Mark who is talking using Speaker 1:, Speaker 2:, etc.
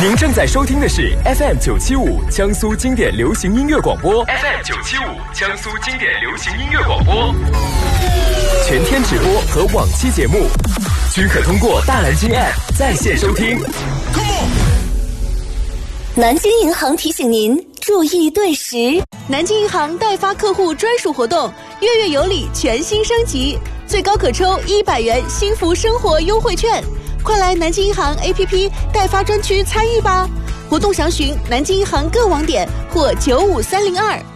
Speaker 1: 您正在收听的是 FM975 江苏经典流行音乐广播 ，FM975 江苏经典流行音乐广播，全天直播和往期节目均可通过大蓝鲸 App 在线收听。
Speaker 2: 南京银行提醒您注意对时。南京银行代发客户专属活动，月月有礼全新升级，最高可抽100元幸福生活优惠券，快来南京银行 APP 代发专区参与吧！活动详询南京银行各网点或95302。